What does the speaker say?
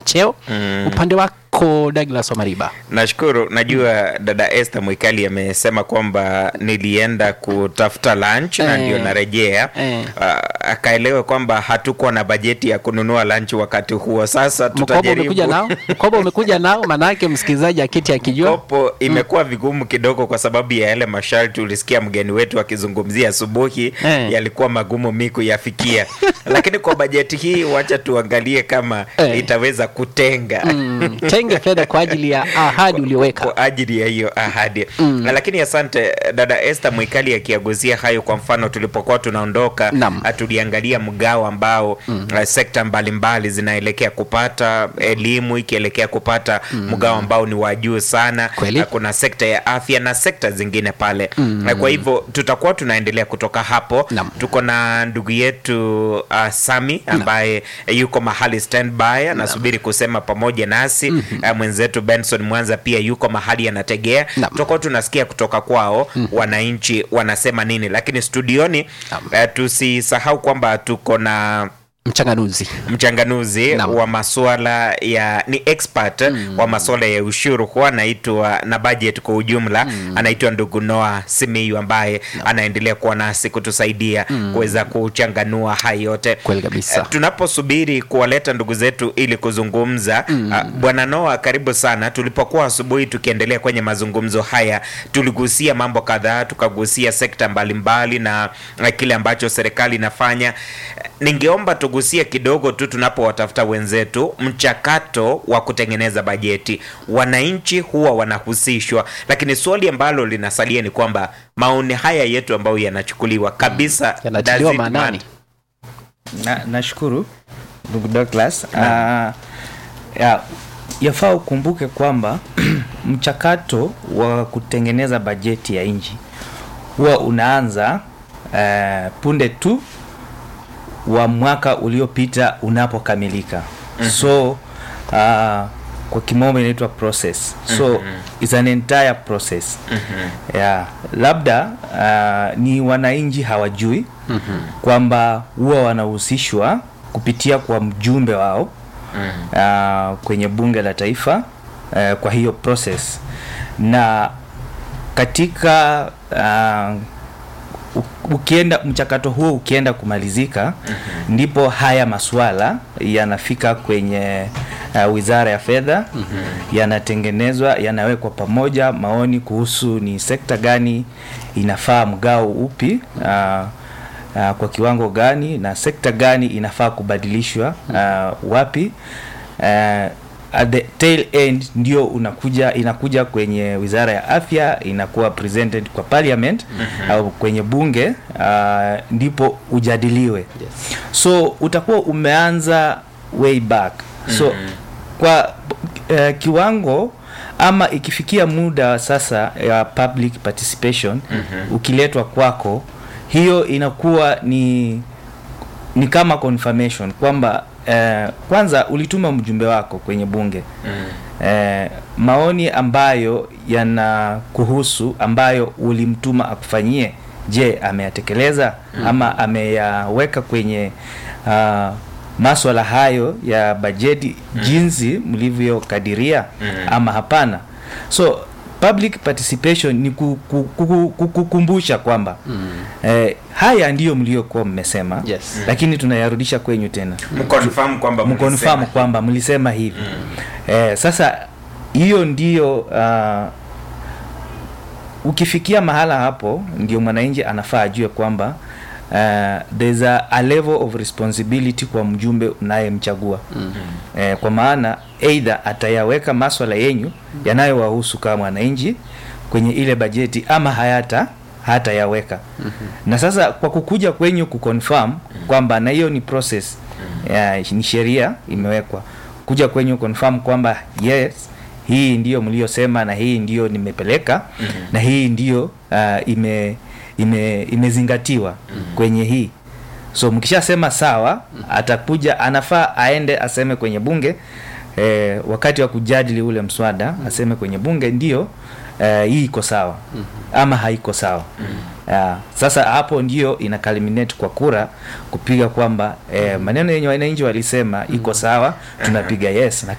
cheo. Upande wako Douglas Omariba? Nashukuru. Najua dada Esther Mwikali amesema kwamba nilienda kutafuta lunch na ndio narejea. Akaelewa kwamba hatukuwa na bajeti ya kununua lunch wakati huo. Sasa tutajaribu. Mkopo umekuja nao manake msikilizaji akiti akijua. Mkopo imekuwa vigumu kidogo kwa sababu ya yale masharti ulisikia mgeni wetu akizungumzia asubuhi, yalikuwa magumu miku yafikia. Lakini kwa bajeti hii wacha tuangalie kama itaweza kutenga tenge fedha kwa ajili ya ahadi ulioweka. Kwa ajili ya hiyo ahadi. Lakini asante dada Esther Mwikali akiaguzia hayo. Kwa mfano tulipokuwa tunaondoka tuliangalia mgao ambao sekta mbalimbali zinaelekea kupata, elimu ikielekea kupata mgao ambao ni wa juu sana. Kuna sekta ya afya na sekta zingine pale. Kwa hivyo tutakuwa tunaendelea kutoka hapo. Tuko na ndugu yetu Sami ambaye yuko mahali standby anasubiri kusema pamoja nasi. Mwenzetu Benson Mwanza pia yuko mahali anategea. Tutakuwa tunasikia kutoka kwao wananchi wanasema nini. Lakini studioni tusisahau kwamba tuko na mchanganuzi wa masuala ya ni expert wa masuala ya ushuru kwa anaitwa na budget kwa ujumla. Anaitwa ndugu Noah Simiyu ambaye anaendelea kuwa nasi kutusaidia kuweza kuchanganua hayo yote. Kweli kabisa. Tunaposubiri kuwaleta ndugu zetu ili kuzungumza, Bwana Noah karibu sana. Tulipokuwa asubuhi tukiendelea kwenye mazungumzo haya tuligusia mambo kadhaa, tukagusia sekta mbalimbali na kile ambacho serikali inafanya. Ningeomba tugusie kidogo tu tunapowatafuta wenzetu mchakato wa kutengeneza bajeti. Wananchi huwa wanahusishwa, lakini swali ambalo linasalia ni kwamba maoni haya yetu ambayo yanachukuliwa kabisa yanatiliwa maanani. Nashukuru ndugu Douglas. Yafaa ukumbuke kwamba mchakato wa kutengeneza bajeti ya nchi huwa unaanza punde tu wa mwaka uliopita unapokamilika. So kwa kimombo inaitwa process. So it's an entire process. Labda ni wananchi hawajui kwamba huwa wanahusishwa kupitia kwa mjumbe wao kwenye bunge la taifa kwa hiyo process. Na katika mchakato huo ukienda kumalizika, ndipo haya masuala yanafika kwenye Wizara ya Fedha, yanatengenezwa, yanawekwa pamoja, maoni kuhusu ni sekta gani inafaa mgao upi, kwa kiwango gani, na sekta gani inafaa kubadilishwa wapi. At the tail end ndio inakuja kwenye Wizara ya Afya, inakuwa presented kwa parliament au kwenye bunge, ndipo ujadiliwe. So utakuwa umeanza way back. So kwa kiwango ama ikifikia muda sasa ya public participation, ukiletwa kwako, hiyo inakuwa ni kama confirmation kwamba kwanza ulituma mjumbe wako kwenye bunge. Maoni ambayo yanakuhusu, ambayo ulimtuma akufanyie, je, ameyatekeleza ama ameyaweka kwenye masuala hayo ya bajeti jinsi mlivyokadiria ama hapana. So public participation ni kukumbusha kwamba haya ndiyo mliokuwa mmesema, lakini tunayarudisha kwenyu tena. Mkonfirm kwamba mlisema hivi. Sasa hiyo ndiyo ukifikia mahala hapo, ndio mwananchi anafaa ajue kwamba there's a level of responsibility kwa mjumbe unayemchagua. Kwa maana either atayaweka masuala yenyu yanayowahusu kama wananchi kwenye ile bajeti, ama hata yaweka. Na sasa kwa kukuja kwenyu kuconfirm kwamba, na hiyo ni process, ni sheria imewekwa, kuja kwenyu confirm kwamba yes, hii ndiyo mliosema na hii ndiyo nimepeleka na hii ndiyo imezingatiwa kwenye hii. So mkishasema sawa, atakuja, anafaa aende aseme kwenye bunge, wakati wa kujadili ule mswada aseme kwenye bunge ndio hii iko sawa ama haiko sawa. Sasa hapo ndio ina culminate kwa kura kupiga kwamba maneno yenye wananchi walisema iko sawa, tunapiga yes.